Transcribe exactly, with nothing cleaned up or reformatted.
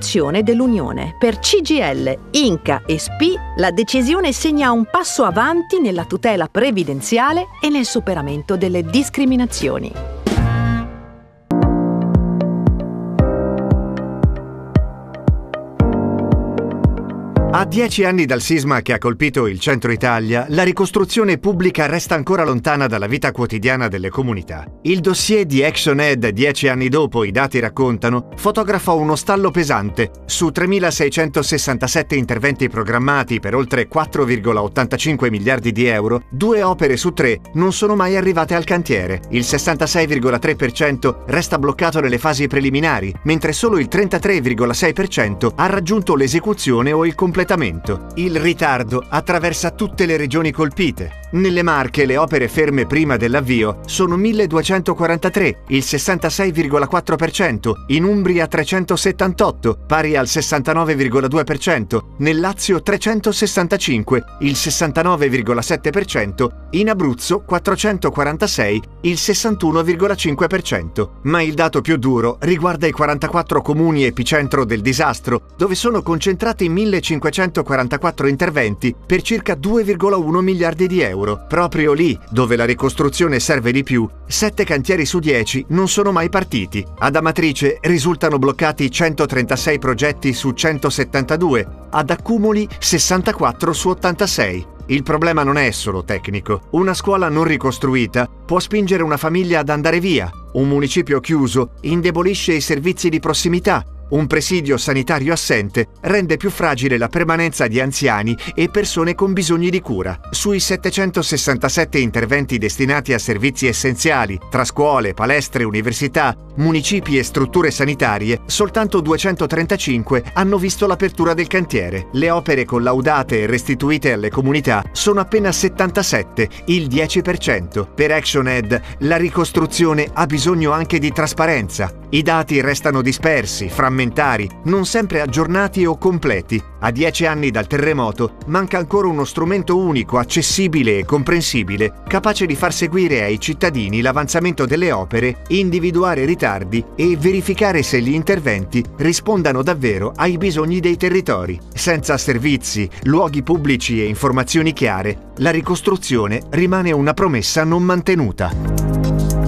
ricostruzione dell'Unione. Per C G I L, Inca e S P I la decisione segna un passo avanti nella tutela previdenziale e nel superamento delle discriminazioni. A dieci anni dal sisma che ha colpito il centro Italia, la ricostruzione pubblica resta ancora lontana dalla vita quotidiana delle comunità. Il dossier di ActionAid, dieci anni dopo i dati raccontano, fotografa uno stallo pesante. Su tremilaseicentosessantasette interventi programmati per oltre quattro virgola ottantacinque miliardi di euro, due opere su tre non sono mai arrivate al cantiere. Il sessantasei virgola tre per cento resta bloccato nelle fasi preliminari, mentre solo il trentatré virgola sei per cento ha raggiunto l'esecuzione o il completamento. Il ritardo attraversa tutte le regioni colpite. Nelle Marche le opere ferme prima dell'avvio sono milleduecentoquarantatré, il sessantasei virgola quattro per cento, in Umbria trecentosettantotto, pari al sessantanove virgola due per cento, nel Lazio trecentosessantacinque, il sessantanove virgola sette per cento, in Abruzzo quattrocentoquarantasei, il sessantuno virgola cinque per cento. Ma il dato più duro riguarda i quarantaquattro comuni epicentro del disastro, dove sono concentrati millecinquecentoquarantaquattro interventi per circa due virgola uno miliardi di euro. Proprio lì, dove la ricostruzione serve di più, sette cantieri su dieci non sono mai partiti. Ad Amatrice risultano bloccati centotrentasei progetti su centosettantadue, ad Accumuli sessantaquattro su ottantasei. Il problema non è solo tecnico. Una scuola non ricostruita può spingere una famiglia ad andare via. Un municipio chiuso indebolisce i servizi di prossimità. Un presidio sanitario assente rende più fragile la permanenza di anziani e persone con bisogni di cura. Sui settecentosessantasette interventi destinati a servizi essenziali, tra scuole, palestre, università, municipi e strutture sanitarie, soltanto duecentotrentacinque hanno visto l'apertura del cantiere. Le opere collaudate e restituite alle comunità sono appena settantasette, il dieci per cento. Per ActionAid, la ricostruzione ha bisogno anche di trasparenza. I dati restano dispersi, frammentari, non sempre aggiornati o completi. A dieci anni dal terremoto manca ancora uno strumento unico, accessibile e comprensibile, capace di far seguire ai cittadini l'avanzamento delle opere, individuare ritardi e verificare se gli interventi rispondano davvero ai bisogni dei territori. Senza servizi, luoghi pubblici e informazioni chiare, la ricostruzione rimane una promessa non mantenuta.